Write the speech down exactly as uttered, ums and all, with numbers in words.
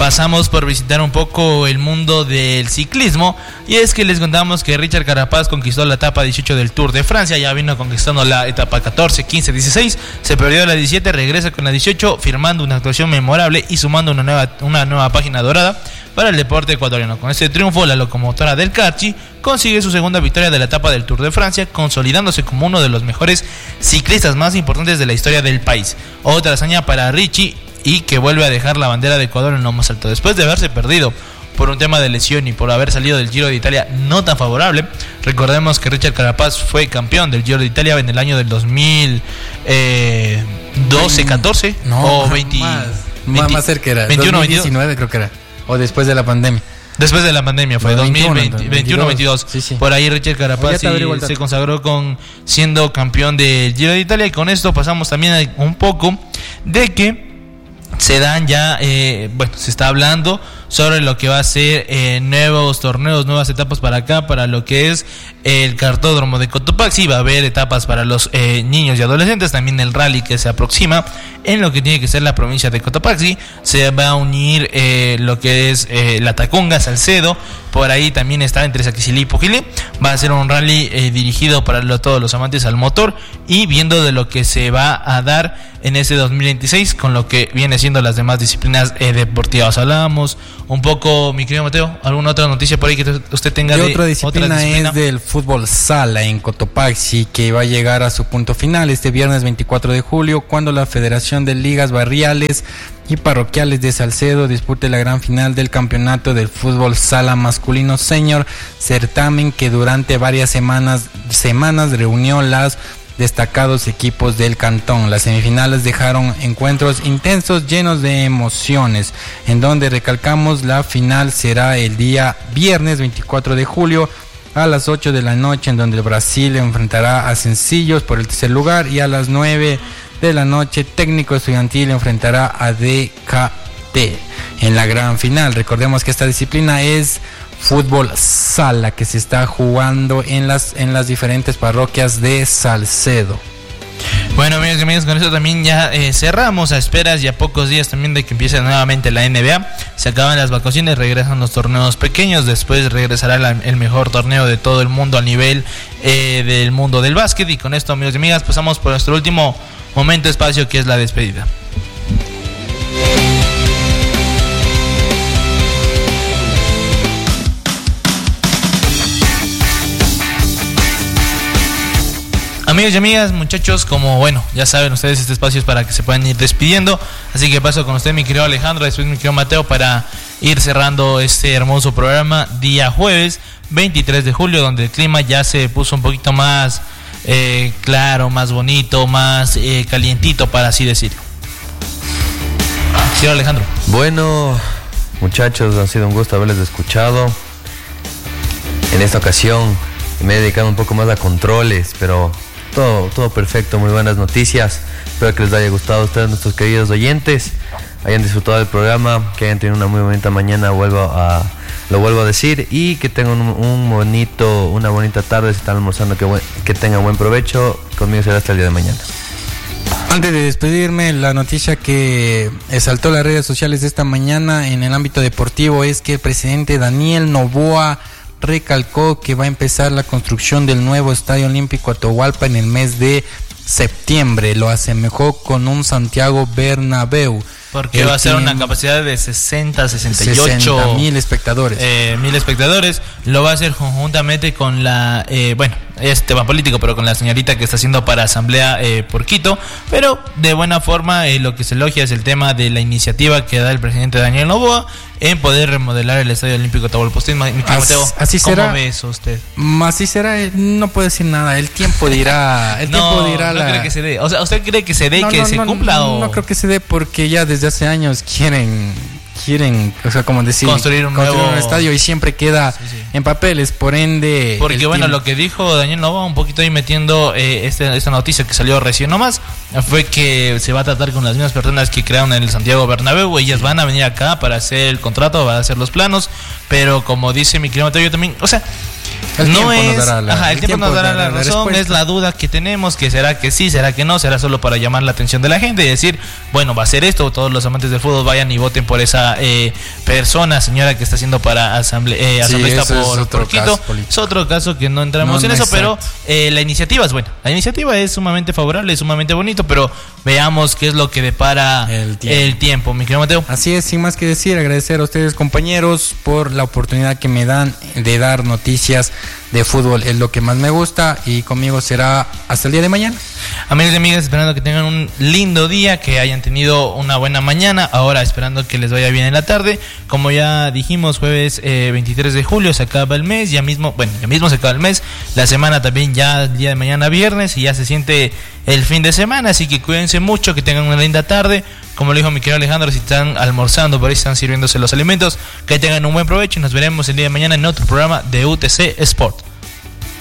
pasamos por visitar un poco el mundo del ciclismo, y es que les contamos que Richard Carapaz conquistó la etapa dieciocho del Tour de Francia, ya vino conquistando la etapa catorce, quince, dieciséis, se perdió la diecisiete, regresa con la dieciocho, firmando una actuación memorable y sumando una nueva, una nueva página dorada para el deporte ecuatoriano. Con este triunfo, la locomotora del Carchi consigue su segunda victoria de la etapa del Tour de Francia, consolidándose como uno de los mejores ciclistas más importantes de la historia del país. Otra hazaña para Richie, y que vuelve a dejar la bandera de Ecuador en lo más alto. Después de haberse perdido por un tema de lesión y por haber salido del Giro de Italia no tan favorable, recordemos que Richard Carapaz fue campeón del Giro de Italia en el año del dos mil doce, catorce, no, o veinte, más, veinte, más cerca era, veintiuno, dos mil diecinueve creo que era, o después de la pandemia. Después de la pandemia fue no, dos mil veinte, veintiuno, veintidós. Sí, sí. Por ahí Richard Carapaz sí, se consagró con siendo campeón del Giro de Italia. Y con esto pasamos también a un poco de que se dan ya, eh, bueno, se está hablando sobre lo que va a ser eh, nuevos torneos, nuevas etapas para acá, para lo que es el cartódromo de Cotopaxi. Va a haber etapas para los eh, niños y adolescentes, también el rally que se aproxima en lo que tiene que ser la provincia de Cotopaxi. Se va a unir eh, lo que es eh, la Tacunga, Salcedo, por ahí también está entre Saquicilí y Pujilí. Va a ser un rally eh, dirigido para lo, todos los amantes al motor, y viendo de lo que se va a dar en ese dos mil veintiséis con lo que viene siendo las demás disciplinas eh, deportivas. Hablábamos un poco, mi querido Mateo, ¿alguna otra noticia por ahí que usted tenga de, de otra disciplina? otra disciplina? Es del fútbol sala en Cotopaxi, que va a llegar a su punto final este viernes veinticuatro de julio, cuando la Federación de Ligas Barriales y Parroquiales de Salcedo dispute la gran final del campeonato del fútbol sala masculino senior, certamen que durante varias semanas, semanas reunió las destacados equipos del cantón. Las semifinales dejaron encuentros intensos llenos de emociones, en donde recalcamos la final será el día viernes veinticuatro de julio a las ocho de la noche, en donde el Brasil enfrentará a Sencillos por el tercer lugar, y a las nueve de la noche Técnico Estudiantil enfrentará a D K T en la gran final. Recordemos que esta disciplina es fútbol sala, que se está jugando en las en las diferentes parroquias de Salcedo. Bueno, amigos y amigas, con eso también ya eh, cerramos, a esperas y a pocos días también de que empiece nuevamente la N B A. Se acaban las vacaciones, regresan los torneos pequeños, después regresará la, el mejor torneo de todo el mundo a nivel eh, del mundo del básquet. Y con esto, amigos y amigas, pasamos por nuestro último momento espacio, que es la despedida. Amigos y amigas, muchachos, como bueno, ya saben ustedes, este espacio es para que se puedan ir despidiendo, así que paso con usted, mi querido Alejandro, después mi querido Mateo, para ir cerrando este hermoso programa día jueves veintitrés de julio, donde el clima ya se puso un poquito más eh, claro, más bonito, más eh, calientito, para así decirlo. Señor Alejandro. Bueno, muchachos, ha sido un gusto haberles escuchado. En esta ocasión me he dedicado un poco más a controles, pero todo, todo perfecto, muy buenas noticias. Espero que les haya gustado a ustedes, nuestros queridos oyentes, hayan disfrutado del programa, que hayan tenido una muy bonita mañana, vuelvo a, lo vuelvo a decir, y que tengan un, un bonito, una bonita tarde, si están almorzando, que, buen, que tengan buen provecho. Conmigo será hasta el día de mañana. Antes de despedirme, la noticia que saltó las redes sociales de esta mañana en el ámbito deportivo es que el presidente Daniel Noboa recalcó que va a empezar la construcción del nuevo Estadio Olímpico Atahualpa en el mes de septiembre. Lo asemejó con un Santiago Bernabéu, porque va a ser una capacidad de sesenta, sesenta y ocho mil espectadores. Eh, mil espectadores. Lo va a hacer conjuntamente con la, eh, bueno, es tema político, pero con la señorita que está haciendo para Asamblea eh, por Quito. Pero de buena forma, eh, lo que se elogia es el tema de la iniciativa que da el presidente Daniel Noboa en poder remodelar el Estadio Olímpico Atahualpa. Usted, mi querido Mateo, así ¿cómo será, ve eso usted? Así será, no puedo decir nada. El tiempo dirá. El no, tiempo dirá. No la... cree que se dé. O sea, ¿usted cree que se dé y no, que no, se no, cumpla? No, o... no creo que se dé, porque ya desde hace años quieren. Quieren, o sea, como decir, construir un, construir nuevo... un estadio, y siempre queda sí, sí. en papeles, por ende. Porque bueno, tiempo... lo que dijo Daniel Noboa, un poquito ahí metiendo eh, este, esta noticia que salió recién nomás, fue que se va a tratar con las mismas personas que crearon el Santiago Bernabéu. Ellas van a venir acá para hacer el contrato, van a hacer los planos, pero como dice mi querido Mateo, yo también, o sea, El no tiempo es, nos dará la, ajá, el, el tiempo tiempo nos dará dará la la razón, respuesta. es la duda que tenemos, que será que sí, será que no, será solo para llamar la atención de la gente y decir, bueno, va a ser esto, todos los amantes del fútbol vayan y voten por esa eh, persona, señora que está haciendo para asamble eh, Sí, asambleísta eso es por, otro por Quito. caso político. Es otro caso que no entramos No, en no, eso, pero exacto. eh, la iniciativa es buena, la iniciativa es sumamente favorable, es sumamente bonito, pero veamos qué es lo que depara El tiempo. el tiempo, mi querido Mateo. Así es, sin más que decir, agradecer a ustedes compañeros por la oportunidad que me dan de dar noticias de fútbol, es lo que más me gusta y conmigo será hasta el día de mañana. Amigos y amigas, esperando que tengan un lindo día, que hayan tenido una buena mañana, ahora esperando que les vaya bien en la tarde. Como ya dijimos, jueves eh, veintitrés de julio se acaba el mes, ya mismo, bueno, ya mismo se acaba el mes, la semana también ya el día de mañana viernes y ya se siente el fin de semana, así que cuídense mucho, que tengan una linda tarde. Como lo dijo mi querido Alejandro, si están almorzando, por ahí están sirviéndose los alimentos, que tengan un buen provecho y nos veremos el día de mañana en otro programa de U T C Sport.